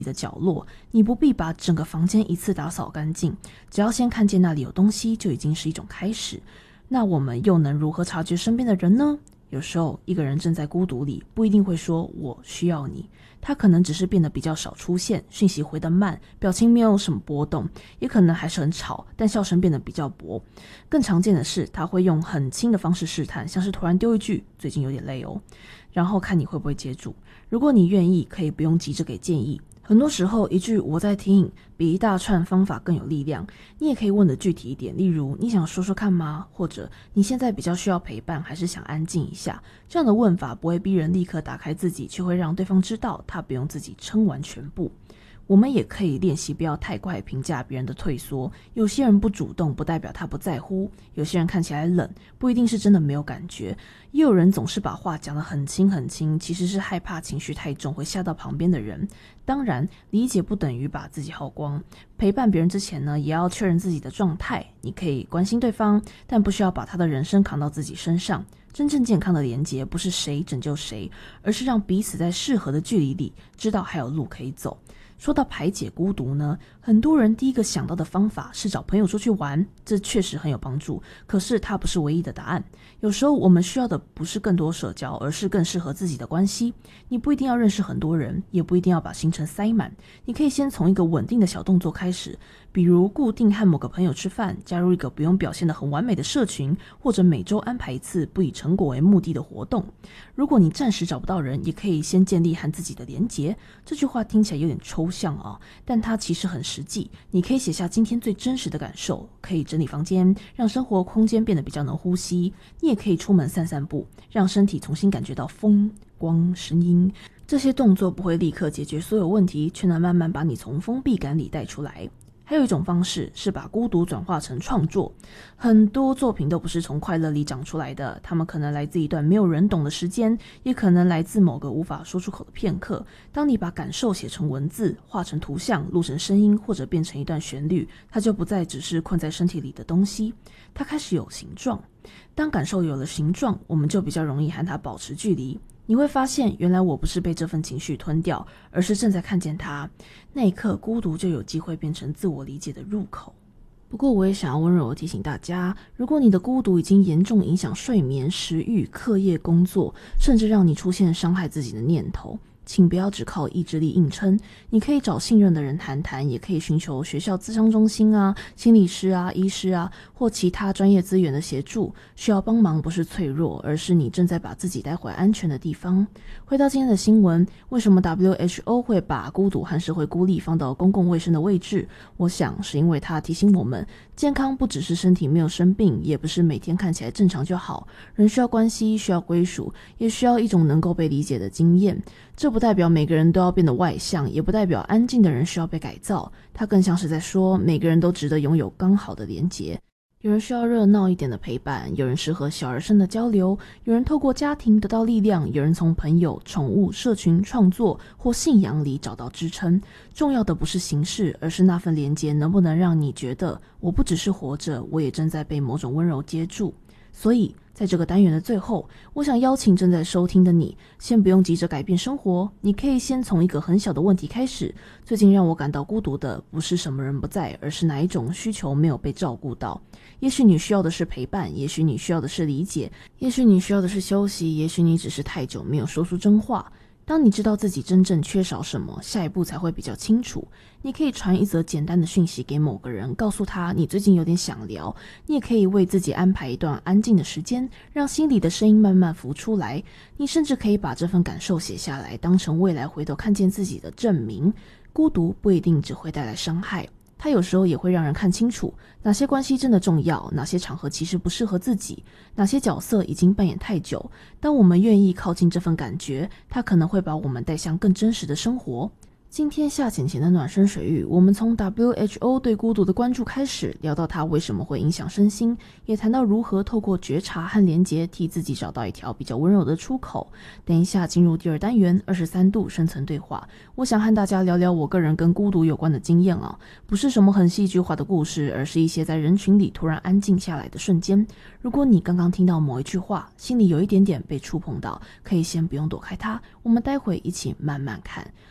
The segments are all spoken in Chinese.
的角落，你不必把整个房间一次打扫干净，只要先看见那里有东西就已经是一种开始。那我们又能如何察觉身边的人呢？有时候一个人正在孤独里，不一定会说我需要你，他可能只是变得比较少出现，讯息回得慢，表情没有什么波动，也可能还是很吵，但笑声变得比较薄。更常见的是他会用很轻的方式试探，像是突然丢一句最近有点累哦，然后看你会不会接住。如果你愿意，可以不用急着给建议，很多时候一句我在听比一大串方法更有力量。你也可以问得具体一点，例如你想说说看吗？或者你现在比较需要陪伴还是想安静一下？这样的问法不会逼人立刻打开自己，却会让对方知道他不用自己撑完全部。我们也可以练习不要太快评价别人的退缩，有些人不主动不代表他不在乎，有些人看起来冷不一定是真的没有感觉，也有人总是把话讲得很轻很轻，其实是害怕情绪太重会吓到旁边的人。当然理解不等于把自己耗光，陪伴别人之前呢，也要确认自己的状态。你可以关心对方，但不需要把他的人生扛到自己身上。真正健康的连结不是谁拯救谁，而是让彼此在适合的距离里知道还有路可以走。说到排解孤独呢，很多人第一个想到的方法是找朋友出去玩，这确实很有帮助，可是它不是唯一的答案。有时候我们需要的不是更多社交，而是更适合自己的关系。你不一定要认识很多人，也不一定要把行程塞满，你可以先从一个稳定的小动作开始，比如固定和某个朋友吃饭，加入一个不用表现得很完美的社群，或者每周安排一次不以成果为目的的活动。如果你暂时找不到人，也可以先建立和自己的连结。这句话听起来有点抽象啊，但它其实很实际。你可以写下今天最真实的感受，可以整理房间，让生活空间变得比较能呼吸。你也可以出门散散步，让身体重新感觉到风、光、声音。这些动作不会立刻解决所有问题，却能慢慢把你从封闭感里带出来。还有一种方式是把孤独转化成创作，很多作品都不是从快乐里长出来的，它们可能来自一段没有人懂的时间，也可能来自某个无法说出口的片刻。当你把感受写成文字，画成图像，录成声音，或者变成一段旋律，它就不再只是困在身体里的东西，它开始有形状。当感受有了形状，我们就比较容易和它保持距离。你会发现，原来我不是被这份情绪吞掉，而是正在看见它。那一刻，孤独就有机会变成自我理解的入口。不过我也想要温柔地提醒大家，如果你的孤独已经严重影响睡眠、食欲、课业、工作，甚至让你出现伤害自己的念头，请不要只靠意志力硬撑。你可以找信任的人谈谈，也可以寻求学校咨商中心啊、心理师啊、医师啊或其他专业资源的协助。需要帮忙不是脆弱，而是你正在把自己带回安全的地方。回到今天的新闻，为什么 WHO 会把孤独和社会孤立放到公共卫生的位置？我想是因为它提醒我们，健康不只是身体没有生病，也不是每天看起来正常就好。人需要关系，需要归属，也需要一种能够被理解的经验。这不代表每个人都要变得外向，也不代表安静的人需要被改造，它更像是在说每个人都值得拥有刚好的连结。有人需要热闹一点的陪伴，有人适合小而深的交流，有人透过家庭得到力量，有人从朋友、宠物、社群、创作或信仰里找到支撑。重要的不是形式，而是那份连结能不能让你觉得我不只是活着，我也正在被某种温柔接住。所以在这个单元的最后，我想邀请正在收听的你，先不用急着改变生活，你可以先从一个很小的问题开始。最近让我感到孤独的不是什么人不在，而是哪一种需求没有被照顾到。也许你需要的是陪伴，也许你需要的是理解，也许你需要的是休息，也许你只是太久没有说出真话。当你知道自己真正缺少什么，下一步才会比较清楚。你可以传一则简单的讯息给某个人，告诉他你最近有点想聊。你也可以为自己安排一段安静的时间，让心里的声音慢慢浮出来。你甚至可以把这份感受写下来，当成未来回头看见自己的证明。孤独不一定只会带来伤害，它有时候也会让人看清楚哪些关系真的重要，哪些场合其实不适合自己，哪些角色已经扮演太久。当我们愿意靠近这份感觉，它可能会把我们带向更真实的生活。今天下潜前的暖身水域，我们从 WHO 对孤独的关注开始，聊到它为什么会影响身心，也谈到如何透过觉察和连结替自己找到一条比较温柔的出口。等一下进入第二单元23度生存对话，我想和大家聊聊我个人跟孤独有关的经验啊，不是什么很戏剧化的故事，而是一些在人群里突然安静下来的瞬间。如果你刚刚听到某一句话，心里有一点点被触碰到，可以先不用躲开它，我们待会一起慢慢看。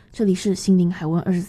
这里是心灵海问24